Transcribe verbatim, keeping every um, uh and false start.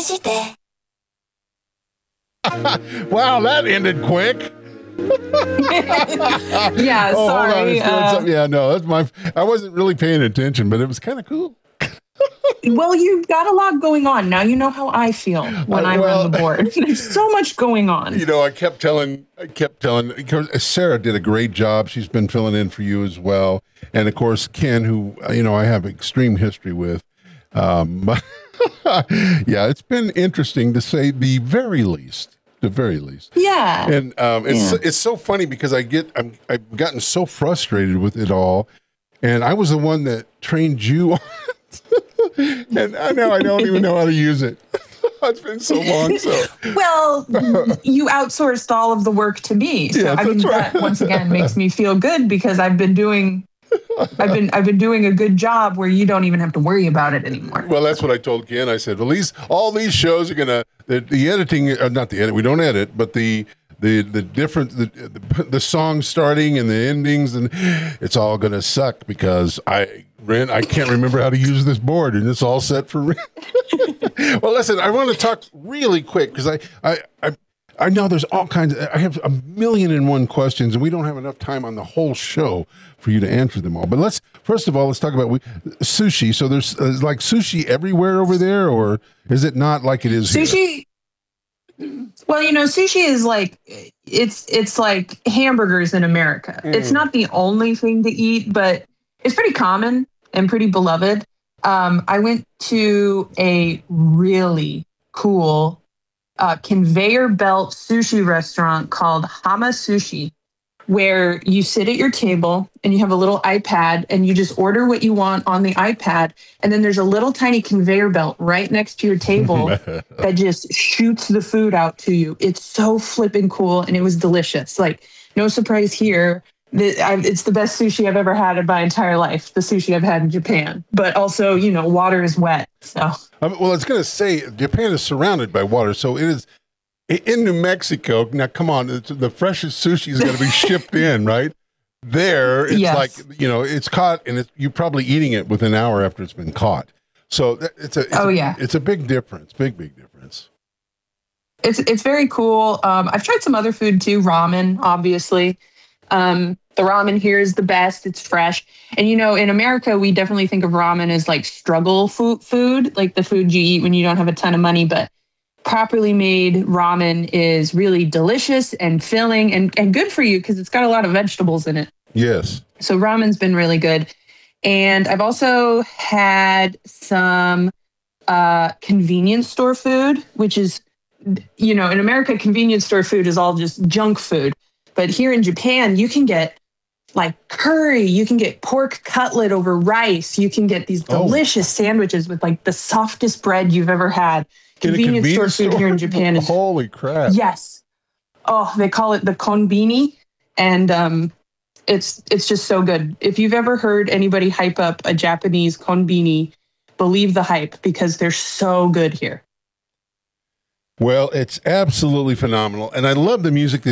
Wow, that ended quick. Yeah, oh, sorry. Hold on. Uh, yeah, no, that's my. I wasn't really paying attention, but it was kind of cool. well, you've got a lot going on. Now you know how I feel when I, I well, run the board. There's so much going on. You know, I kept telling, I kept telling, because Sarah did a great job. She's been filling in for you as well. And of course, Ken, who, you know, I have extreme history with. Um, yeah, it's been interesting to say the very least, the very least. Yeah. And um, it's, yeah. it's so funny because I get, I'm, I've gotten so frustrated with it all. And I was the one that trained you on it. And I know I don't even know how to use it. It's been so long. So well, you outsourced all of the work to me. So yes, I mean, right. that once again makes me feel good because I've been doing, I've been, I've been doing a good job where you don't even have to worry about it anymore. Well, that's what I told Ken. I said, well, these all these shows are gonna the, the editing, uh, not the edit. We don't edit, but the the the different the, the the songs starting and the endings, and it's all gonna suck because I ran. I can't remember how to use this board, and it's all set for. Well, listen, I want to talk really quick because I, I I I know there's all kinds of. I have a million and one questions, and we don't have enough time on the whole show for you to answer them all. But let's first of all let's talk about we, sushi. So there's, there's like sushi everywhere over there, or is it not like it is sushi? Here? Well, you know, sushi is like it's it's like hamburgers in America. Mm. It's not the only thing to eat, but it's pretty common and pretty beloved. Um, I went to a really cool uh, conveyor belt sushi restaurant called Hama Sushi, where you sit at your table and you have a little iPad and you just order what you want on the iPad. And then there's a little tiny conveyor belt right next to your table that just shoots the food out to you. It's so flipping cool. And it was delicious. Like, no surprise here. It's the best sushi I've ever had in my entire life, the sushi I've had in Japan. But also, you know, water is wet. So, um, well, I was going to say, Japan is surrounded by water. So it is in New Mexico. Now, come on, the freshest sushi is going to be shipped in, right? There, it's yes. like, you know, it's caught and it's, you're probably eating it within an hour after it's been caught. So it's a, it's oh, a, yeah. it's a big difference, big, big difference. It's, it's very cool. Um, I've tried some other food too, ramen, obviously. Um, the ramen here is the best. It's fresh. And, you know, in America, we definitely think of ramen as like struggle food, food, like the food you eat when you don't have a ton of money. But properly made ramen is really delicious and filling and, and good for you because it's got a lot of vegetables in it. Yes. So ramen's been really good. And I've also had some uh, convenience store food, which is, you know, in America, convenience store food is all just junk food. But here in Japan, you can get like curry, you can get pork cutlet over rice, you can get these delicious oh. sandwiches with like the softest bread you've ever had. Convenience, convenience store food store? Here in Japan is holy crap. Yes. Oh, they call it the konbini, and um, it's it's just so good. If you've ever heard anybody hype up a Japanese konbini, believe the hype because they're so good here. Well, it's absolutely phenomenal, and I love the music that